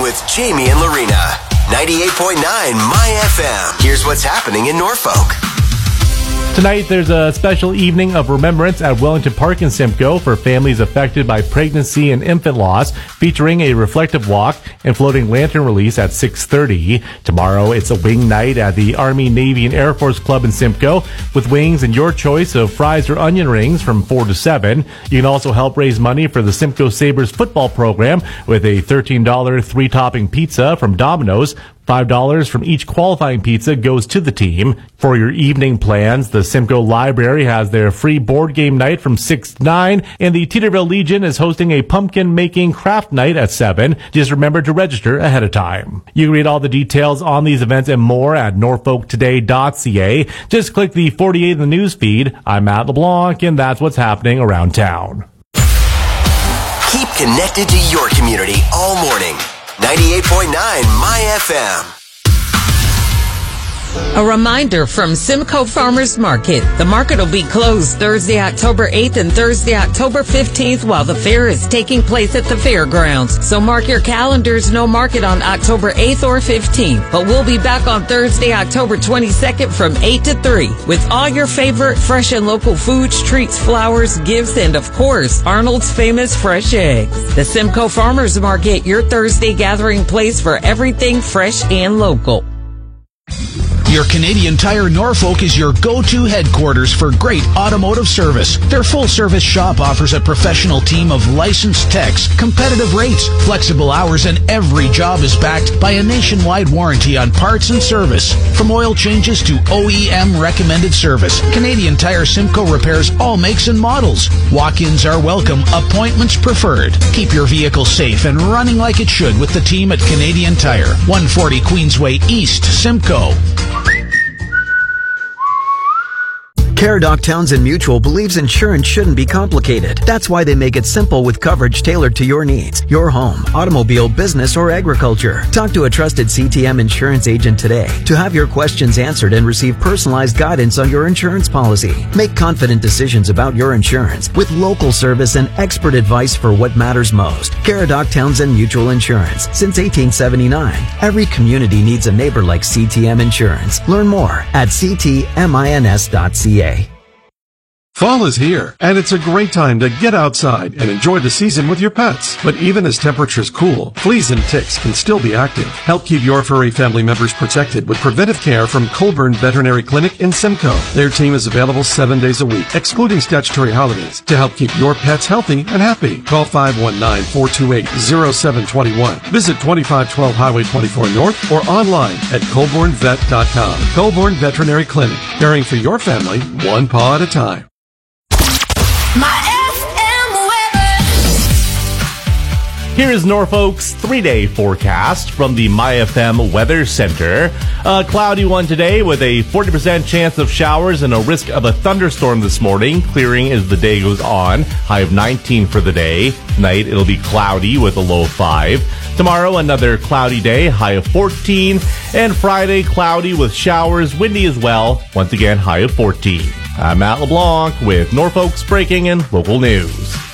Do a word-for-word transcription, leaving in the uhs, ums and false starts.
with Jamie and Lorena. ninety-eight point nine My F M. Here's what's happening in Norfolk. Tonight, there's a special evening of remembrance at Wellington Park in Simcoe for families affected by pregnancy and infant loss, featuring a reflective walk and floating lantern release at six thirty. Tomorrow, it's a wing night at the Army, Navy, and Air Force Club in Simcoe with wings and your choice of fries or onion rings from four to seven. You can also help raise money for the Simcoe Sabres football program with a thirteen dollars three-topping pizza from Domino's. five dollars from each qualifying pizza goes to the team. For your evening plans, the Simcoe Library has their free board game night from six to nine, and the Teeterville Legion is hosting a pumpkin-making craft night at seven. Just remember to register ahead of time. You can read all the details on these events and more at norfolk today dot c a. Just click the forty-eight in the news feed. I'm Matt LeBlanc, and that's what's happening around town. Keep connected to your community all morning. ninety-eight point nine My F M. A reminder from Simcoe Farmers Market. The market will be closed Thursday, October eighth and Thursday, October fifteenth while the fair is taking place at the fairgrounds. So mark your calendars, no market on October eighth or fifteenth. But we'll be back on Thursday, October twenty-second from eight to three with all your favorite fresh and local foods, treats, flowers, gifts, and of course, Arnold's famous fresh eggs. The Simcoe Farmers Market, your Thursday gathering place for everything fresh and local. Your Canadian Tire Norfolk is your go-to headquarters for great automotive service. Their full-service shop offers a professional team of licensed techs, competitive rates, flexible hours, and every job is backed by a nationwide warranty on parts and service. From oil changes to O E M recommended service, Canadian Tire Simcoe repairs all makes and models. Walk-ins are welcome, appointments preferred. Keep your vehicle safe and running like it should with the team at Canadian Tire, one forty Queensway East, Simcoe. Caradoc Townsend Mutual believes insurance shouldn't be complicated. That's why they make it simple with coverage tailored to your needs, your home, automobile, business, or agriculture. Talk to a trusted C T M insurance agent today to have your questions answered and receive personalized guidance on your insurance policy. Make confident decisions about your insurance with local service and expert advice for what matters most. Caradoc Townsend Mutual Insurance. Since eighteen seventy-nine, every community needs a neighbor like C T M Insurance. Learn more at c t mins dot c a. Fall is here, and it's a great time to get outside and enjoy the season with your pets. But even as temperatures cool, fleas and ticks can still be active. Help keep your furry family members protected with preventive care from Colburn Veterinary Clinic in Simcoe. Their team is available seven days a week, excluding statutory holidays, to help keep your pets healthy and happy. Call five one nine, four two eight, zero seven two one. Visit twenty-five twelve Highway twenty-four North or online at colburn vet dot com. Colburn Veterinary Clinic, caring for your family one paw at a time. My F M weather. Here is Norfolk's three-day forecast from the My F M Weather Center. A cloudy one today with a forty percent chance of showers and a risk of a thunderstorm this morning, clearing as the day goes on. High of nineteen for the day. Tonight it'll be cloudy with a low of five. Tomorrow another cloudy day, high of fourteen. And Friday cloudy with showers, windy as well. Once again, high of fourteen. I'm Matt LeBlanc with Norfolk's breaking and local news.